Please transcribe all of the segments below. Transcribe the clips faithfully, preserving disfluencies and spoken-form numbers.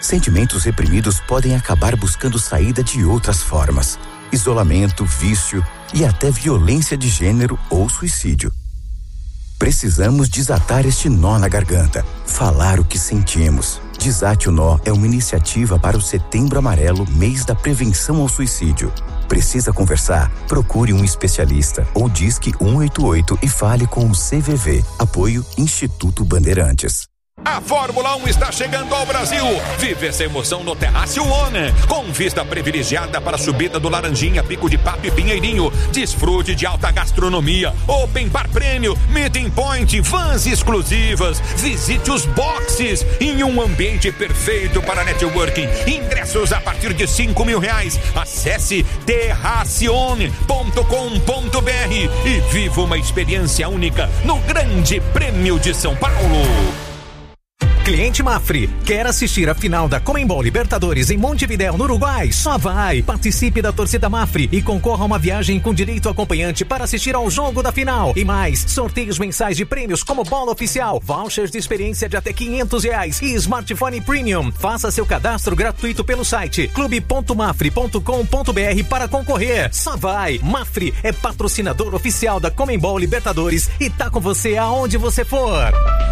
Sentimentos reprimidos podem acabar buscando saída de outras formas: isolamento, vício e até violência de gênero ou suicídio. Precisamos desatar este nó na garganta, falar o que sentimos. Desate o Nó é uma iniciativa para o Setembro Amarelo, mês da prevenção ao suicídio. Precisa conversar? Procure um especialista ou disque um oito oito e fale com o C V V. Apoio Instituto Bandeirantes. A Fórmula um está chegando ao Brasil. Vive essa emoção no Terrácio One, com vista privilegiada para a subida do Laranjinha, Pico de Papo e Pinheirinho. Desfrute de alta gastronomia, open bar prêmio, meeting point, vans exclusivas. Visite os boxes em um ambiente perfeito para networking. Ingressos a partir de cinco mil reais. Acesse terracione ponto com ponto br e viva uma experiência única no Grande Prêmio de São Paulo. Cliente Mafre, quer assistir a final da Conmebol Libertadores em Montevidéu, no Uruguai? Só vai! Participe da torcida Mafre e concorra a uma viagem com direito acompanhante para assistir ao jogo da final. E mais, sorteios mensais de prêmios como bola oficial, vouchers de experiência de até quinhentos reais e smartphone premium. Faça seu cadastro gratuito pelo site clube ponto mafre ponto com ponto br para concorrer. Só vai! Mafre é patrocinador oficial da Conmebol Libertadores e tá com você aonde você for.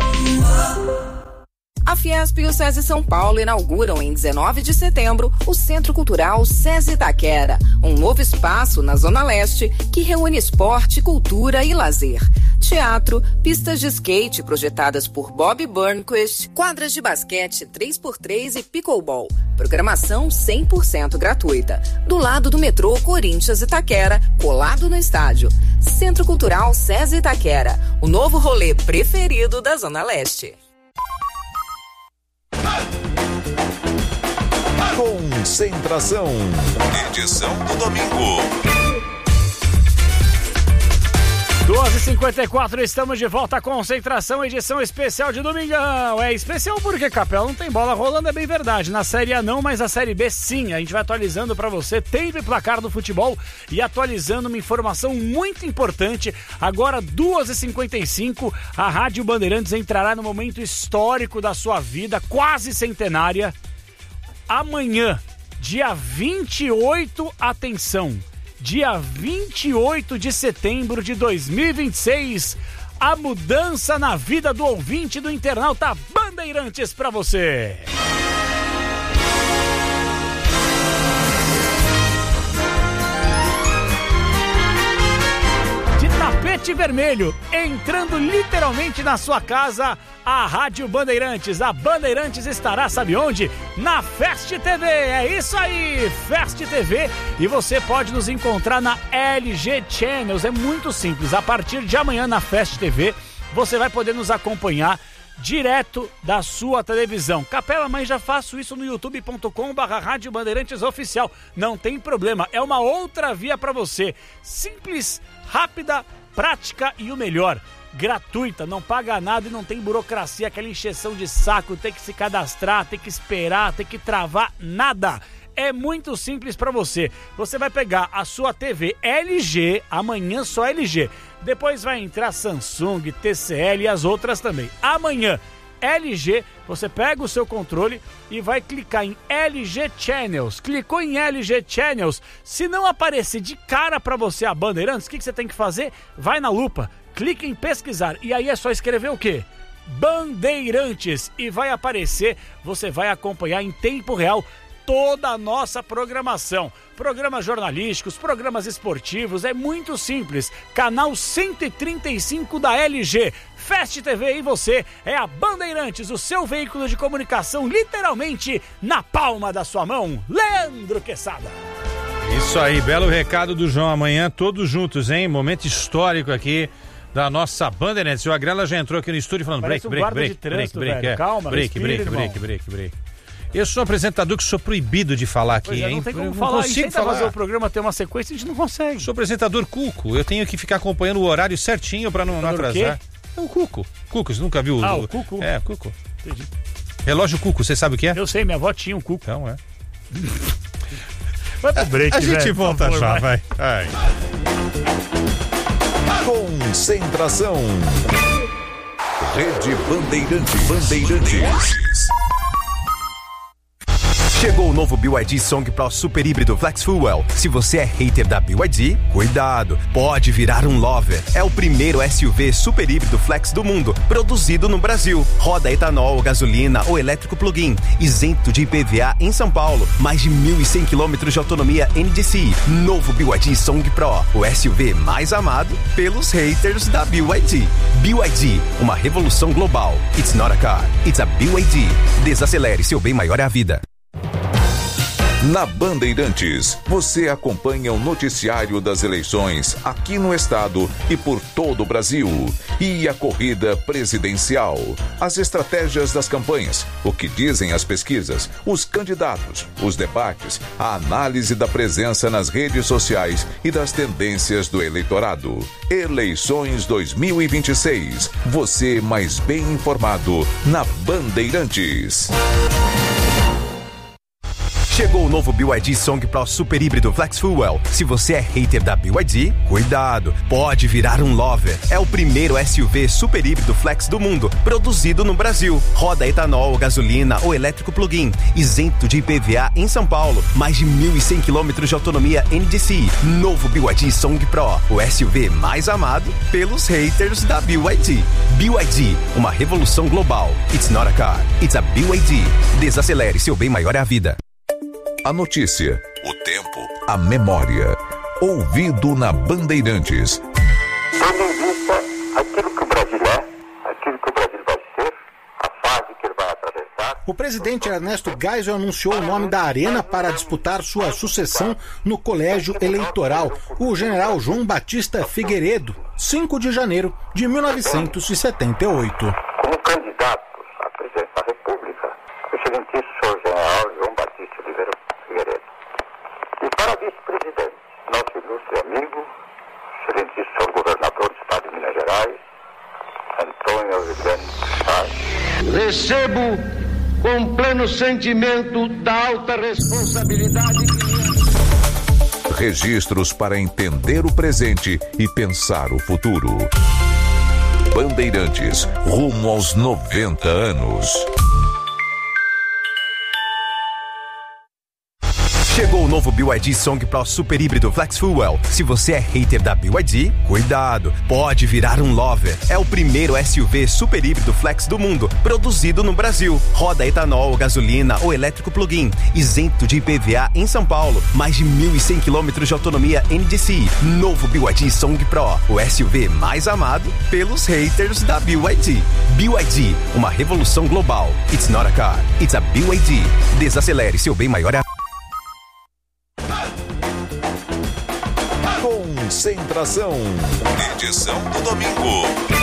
A Fiesp e o SESI São Paulo inauguram em dezenove de setembro o Centro Cultural SESI Itaquera, um novo espaço na Zona Leste que reúne esporte, cultura e lazer. Teatro, pistas de skate projetadas por Bob Burnquist, quadras de basquete três por três e pickleball. Programação cem por cento gratuita. Do lado do metrô Corinthians Itaquera, colado no estádio. Centro Cultural SESI Itaquera, o novo rolê preferido da Zona Leste. Concentração. Edição do domingo. doze e cinquenta e quatro, estamos de volta à Concentração, edição especial de domingão. É especial porque, Capela, não tem bola rolando, é bem verdade. Na Série A não, mas na Série B sim. A gente vai atualizando para você tempo e placar do futebol e atualizando uma informação muito importante. Agora, duas e cinquenta e cinco, a Rádio Bandeirantes entrará no momento histórico da sua vida, quase centenária. Amanhã, dia vinte e oito, atenção, dia vinte e oito de setembro de dois mil e vinte e seis, a mudança na vida do ouvinte do internauta Bandeirantes para você. De tapete vermelho, entrando literalmente na sua casa, a Rádio Bandeirantes. A Bandeirantes estará, sabe onde? Na Fast T V. É isso aí, Fast T V. E você pode nos encontrar na L G Channels. É muito simples. A partir de amanhã na Fast T V, você vai poder nos acompanhar direto da sua televisão. Capela, mas já faço isso no youtube ponto com barra Rádio Bandeirantes Oficial. Não tem problema, é uma outra via para você. Simples, rápida, prática e o melhor, gratuita, não paga nada e não tem burocracia, aquela encheção de saco, tem que se cadastrar, tem que esperar, tem que travar, nada. É muito simples para você. Você vai pegar a sua T V L G, amanhã só L G. Depois vai entrar Samsung, T C L e as outras também. Amanhã, L G, você pega o seu controle e vai clicar em L G Channels. Clicou em L G Channels, se não aparecer de cara para você a Bandeirantes, o que, que você tem que fazer? Vai na lupa, clica em pesquisar e aí é só escrever o quê? Bandeirantes, e vai aparecer, você vai acompanhar em tempo real toda a nossa programação, programas jornalísticos, programas esportivos, é muito simples. Canal cento e trinta e cinco da L G, Fast T V, e você é a Bandeirantes, o seu veículo de comunicação literalmente na palma da sua mão. Leandro Quesada. Isso aí, belo recado do João. Amanhã todos juntos, hein? Momento histórico aqui da nossa Bandeirantes. O Agrela já entrou aqui no estúdio falando break, um break, break, trânsito, break, break, velho. Calma, break, respira, break, irmão. break, break, break. Eu sou apresentador que sou proibido de falar aqui, Pois é, hein? não tem como Eu falar, não a gente consigo tenta falar. fazer o programa ter uma sequência, a gente não consegue. Sou apresentador Cuco, eu tenho que ficar acompanhando o horário certinho pra não, não Apresentador atrasar. quê? É o Cuco. Cuco, você nunca viu? Ah, o o Cuco? É, Cuco. Entendi. Relógio Cuco, você sabe o que é? Eu sei, minha avó tinha um Cuco. Então é. Vai pro break, A gente velho, volta por favor, já, vai. vai. Concentração. Rede Bandeirantes. Bandeirantes. Chegou o novo B Y D Song Pro Super Híbrido Flex Fuel. Se você é hater da B Y D, cuidado, pode virar um lover. É o primeiro S U V super híbrido flex do mundo, produzido no Brasil. Roda etanol, gasolina ou elétrico plug-in, isento de I P V A em São Paulo. Mais de mil e cem quilômetros de autonomia N D C I. Novo B Y D Song Pro, o S U V mais amado pelos haters da B Y D. B Y D, uma revolução global. It's not a car, it's a B Y D. Desacelere, seu bem maior é a vida. Na Bandeirantes, você acompanha o noticiário das eleições aqui no estado e por todo o Brasil. E a corrida presidencial, as estratégias das campanhas, o que dizem as pesquisas, os candidatos, os debates, a análise da presença nas redes sociais e das tendências do eleitorado. Eleições dois mil e vinte e seis. Você mais bem informado na Bandeirantes. Chegou o novo B Y D Song Pro Super Híbrido Flex Fuel. Se você é hater da B Y D, cuidado, pode virar um lover. É o primeiro S U V super híbrido flex do mundo, produzido no Brasil. Roda etanol, gasolina ou elétrico plug-in, isento de I P V A em São Paulo. Mais de mil e cem quilômetros de autonomia N D C I. Novo B Y D Song Pro, o S U V mais amado pelos haters da B Y D. B Y D, uma revolução global. It's not a car, it's a B Y D. Desacelere, seu bem maior é a vida. A notícia, o tempo, a memória. Ouvido na Bandeirantes. Tendo em vista aquilo que o Brasil é, aquilo que o Brasil vai ser, a fase que ele vai atravessar. O presidente Ernesto Geisel anunciou o nome da Arena para disputar sua sucessão no colégio eleitoral, o general João Batista Figueiredo, cinco de janeiro de mil novecentos e setenta e oito. Como candidato à presidência da República, o excelentíssimo senhor general João Batista Oliveira Figueiredo. E para vice-presidente, nosso ilustre amigo, excelentíssimo senhor governador do estado de Minas Gerais, Antônio Aureliano Chaves. Recebo com pleno sentimento da alta responsabilidade que... Registros para entender o presente e pensar o futuro. Bandeirantes, rumo aos noventa anos. Chegou o novo B Y D Song Pro Super Híbrido Flex Fuel. Se você é hater da B Y D, cuidado, pode virar um lover. É o primeiro S U V super híbrido flex do mundo, produzido no Brasil. Roda etanol, gasolina ou elétrico plug-in, isento de I P V A em São Paulo. Mais de mil e cem quilômetros de autonomia N D C I. Novo B Y D Song Pro, o S U V mais amado pelos haters da B Y D. B Y D, uma revolução global. It's not a car, it's a B Y D. Desacelere, seu bem maior é a... Concentração. Edição do domingo.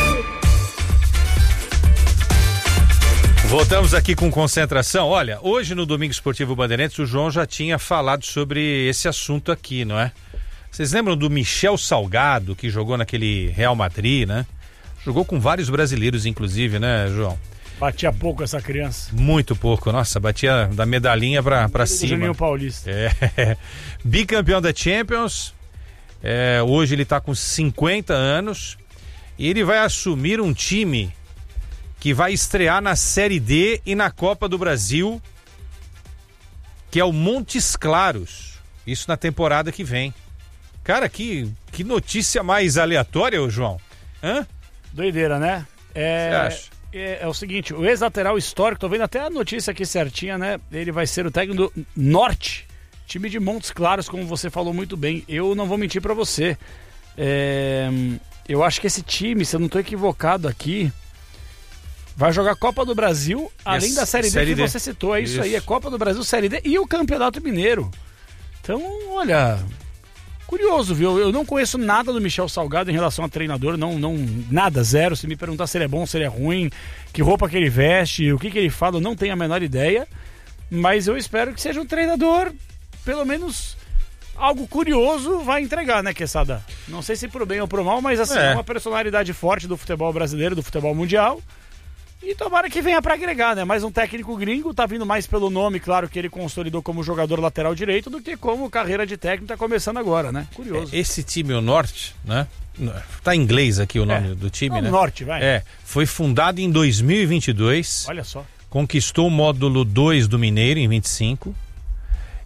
Voltamos aqui com concentração. Olha, hoje no Domingo Esportivo Bandeirantes o João já tinha falado sobre esse assunto aqui, não é? Vocês lembram do Michel Salgado, que jogou naquele Real Madrid, né? Jogou com vários brasileiros, inclusive, né, João? Batia pouco essa criança. Muito pouco, nossa, batia da medalhinha pra, pra cima. Juninho Paulista. É. Bicampeão da Champions. É, hoje ele está com cinquenta anos e ele vai assumir um time que vai estrear na Série D e na Copa do Brasil, que é o Montes Claros, isso na temporada que vem. Cara, que, que notícia mais aleatória, ô João. Hã? Doideira, né? É, Você acha? É, é o seguinte, o ex-lateral histórico, tô vendo até a notícia aqui certinha, né? Ele vai ser o técnico do Norte, time de Montes Claros, como você falou muito bem. Eu não vou mentir pra você. É, eu acho que esse time, se eu não tô equivocado aqui, vai jogar Copa do Brasil, além yes, da Série D série que D. Você citou. É isso, isso aí, é Copa do Brasil, Série D e o Campeonato Mineiro. Então, olha, curioso, viu? Eu não conheço nada do Michel Salgado em relação a treinador, não, não, nada, zero. Se me perguntar se ele é bom, se ele é ruim, que roupa que ele veste, o que, que ele fala, eu não tenho a menor ideia. Mas eu espero que seja um treinador... Pelo menos algo curioso vai entregar, né, Quesada? Não sei se pro bem ou pro mal, mas assim, é uma personalidade forte do futebol brasileiro, do futebol mundial. E tomara que venha pra agregar, né? Mais um técnico gringo, tá vindo mais pelo nome, claro que ele consolidou como jogador lateral direito, do que como carreira de técnico tá começando agora, né? Curioso. Esse time, o Norte, né? Tá em inglês aqui o nome é. do time, Não, né? O Norte, vai. É, foi fundado em dois mil e vinte e dois. Olha só. Conquistou o módulo dois do Mineiro em vinte e cinco.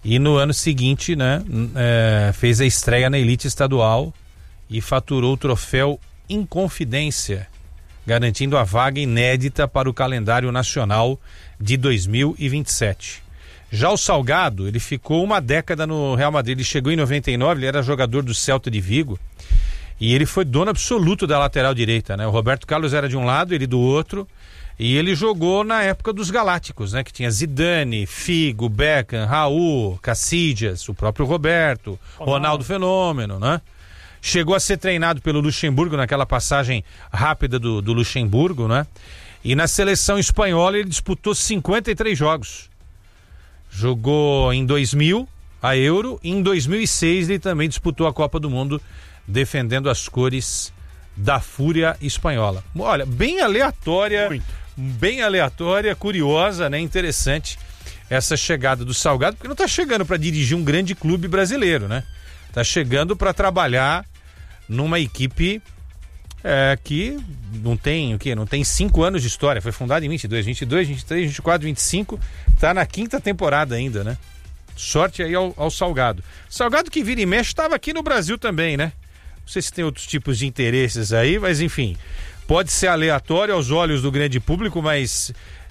E no ano seguinte, né, é, fez a estreia na elite estadual e faturou o troféu Inconfidência, garantindo a vaga inédita para o calendário nacional de dois mil e vinte e sete. Já o Salgado, ele ficou uma década no Real Madrid, ele chegou em noventa e nove, ele era jogador do Celta de Vigo e ele foi dono absoluto da lateral direita, né? O Roberto Carlos era de um lado, ele do outro, e ele jogou na época dos Galácticos, né? Que tinha Zidane, Figo, Beckham, Raul, Casillas, o próprio Roberto, Ronaldo Fenômeno, né? Chegou a ser treinado pelo Luxemburgo naquela passagem rápida do, do Luxemburgo, né? E na seleção espanhola ele disputou cinquenta e três jogos. Jogou em dois mil a Euro e em dois mil e seis ele também disputou a Copa do Mundo defendendo as cores da Fúria Espanhola. Olha, bem aleatória, Muito. bem aleatória, curiosa, né? Interessante essa chegada do Salgado, porque não está chegando para dirigir um grande clube brasileiro, né? Está chegando para trabalhar numa equipe é, que não tem o quê? Não tem cinco anos de história. Foi fundada em vinte e dois, vinte e dois, vinte e três, vinte e quatro, vinte e cinco. Está na quinta temporada ainda, né? Sorte aí ao, ao Salgado. Salgado que vira e mexe estava aqui no Brasil também, né? Não sei se tem outros tipos de interesses aí, mas enfim, pode ser aleatório aos olhos do grande público, mas